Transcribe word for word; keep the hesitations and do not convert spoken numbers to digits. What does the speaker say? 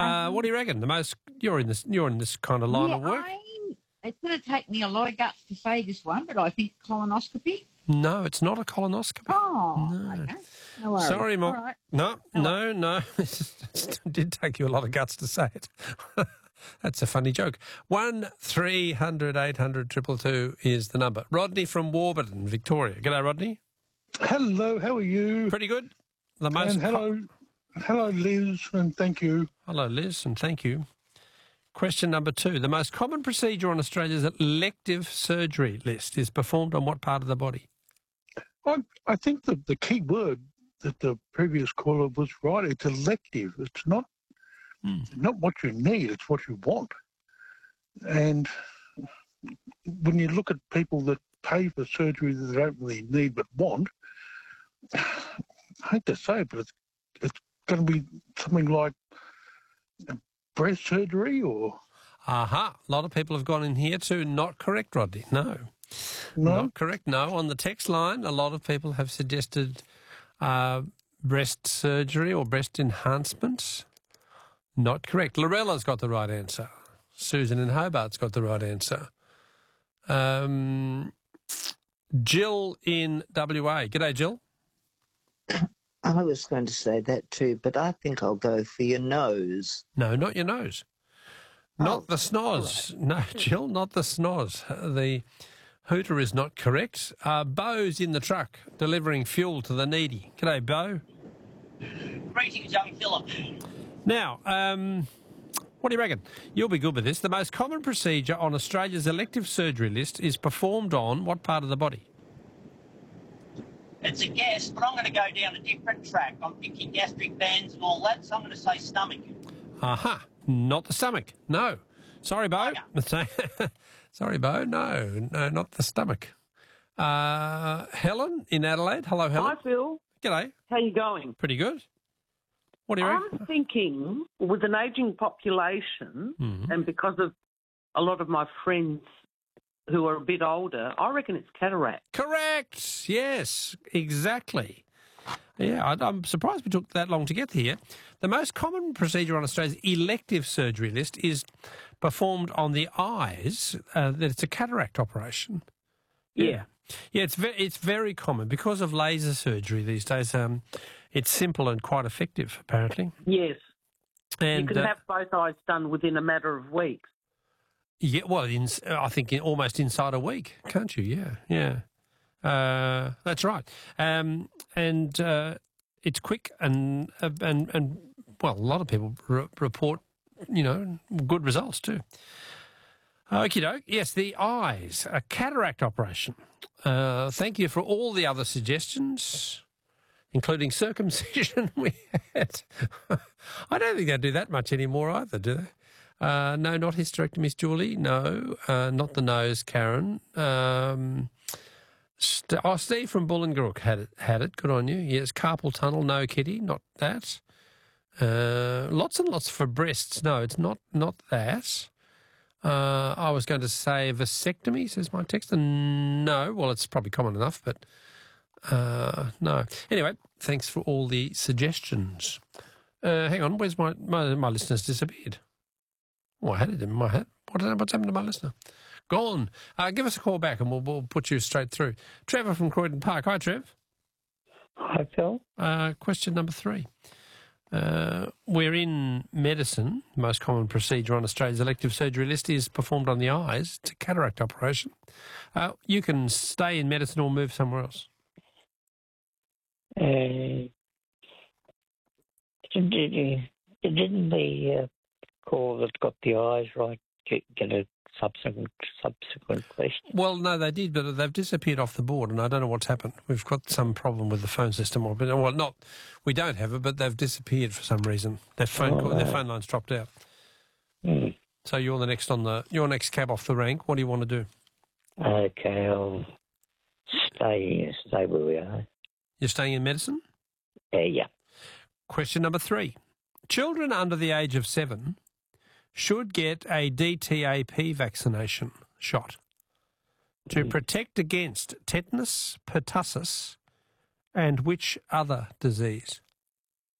Uh, what do you reckon? The most you're in this you're in this kind of line yeah, of work. I, it's going to take me a lot of guts to say this one, but I think colonoscopy. No, it's not a colonoscopy. Oh, No. okay. No worries. Sorry, Mark. All right. No, No no, no. It did take you a lot of guts to say it. That's a funny joke. One three hundred eight hundred triple two is the number. Rodney from Warburton, Victoria. G'day, Rodney. Hello, how are you? Pretty good. The most. And hello, hello, Liz, and thank you. Hello, Liz, and thank you. Question number two. The most common procedure on Australia's elective surgery list is performed on what part of the body? I, I think the, the key word that the previous caller was right. It's elective. It's not Hmm. not what you need. It's what you want. And when you look at people that pay for surgery that they don't really need but want, I hate to say it, but it's it's going to be something like breast surgery or... Aha. A lot of people have gone in here too. Not correct, Rodney. No. No? Not correct. No. On the text line, a lot of people have suggested uh, breast surgery or breast enhancement. Not correct. Lorella's got the right answer. Susan in Hobart's got the right answer. Um, Jill in W A. G'day, Jill. I was going to say that too, but I think I'll go for your nose. No, not your nose. Not Oh, the snoz. No, Jill, not the snoz. The hooter is not correct. Uh, Bo's in the truck delivering fuel to the needy. G'day, Bo. Greetings, young Philip. Now, um, what do you reckon? You'll be good with this. The most common procedure on Australia's elective surgery list is performed on what part of the body? It's a guess, but I'm going to go down a different track. I'm thinking gastric bands and all that, so I'm going to say stomach. Aha, not the stomach. No. Sorry, Bo. Sorry, Bo. No, no, not the stomach. Uh, Helen in Adelaide. Hello, Helen. Hi, Phil. G'day. How you going? Pretty good. What do you reckon? I'm thinking with an ageing population Mhm. and because of a lot of my friends who are a bit older, I reckon it's cataract. Correct. Yes, exactly. Yeah, I, I'm surprised we took that long to get here. The most common procedure on Australia's elective surgery list is performed on the eyes. Uh, that it's a cataract operation. Yeah. Yeah, it's very, it's very common because of laser surgery these days. Um, it's simple and quite effective, apparently. Yes. And you can uh, have both eyes done within a matter of weeks. yeah, well, in, I think in, almost inside a week, can't you? Yeah, yeah. Uh, that's right. Um, and uh, it's quick and uh, and and well, a lot of people re- report, you know, good results too. Okie doke. Yes, the eyes, a cataract operation. Uh, thank you for all the other suggestions, including circumcision. We had. I don't think they do that much anymore either, do they? Uh, no, not hysterectomies, Julie. No, uh, not the nose, Karen. Um, St- oh, Steve from Bullingarook had it. Had it. Good on you. Yes, carpal tunnel. No, Kitty, not that. Uh, lots and lots for breasts. No, it's not. Not that. Uh, I was going to say vasectomy, says my texter. No, well, it's probably common enough, but uh, no. Anyway, thanks for all the suggestions. Uh, hang on, where's my, my my listener's disappeared? Oh, I had it in my head. What, what's happened to my listener? Gone. Uh, give us a call back and we'll, we'll put you straight through. Trevor from Croydon Park. Hi, Trev. Hi, Phil. Uh, question number three. Uh, we're in medicine. The most common procedure on Australia's elective surgery list is performed on the eyes. It's a cataract operation. Uh, you can stay in medicine or move somewhere else. Uh, did, didn't the uh, call that got the eyes right get, get a subsequent subsequent question? Well, no, they did, but they've disappeared off the board, and I don't know what's happened. We've got some problem with the phone system, or well, not we don't have it, but they've disappeared for some reason. Their phone Oh, their no. phone line's dropped out. Hmm. So you're the next on the you're next cab off the rank. What do you want to do? Okay, I'll stay stay where we are. You're staying in medicine? Uh, yeah. Question number three. Children under the age of seven should get a D T A P vaccination shot to protect against tetanus, pertussis, and which other disease?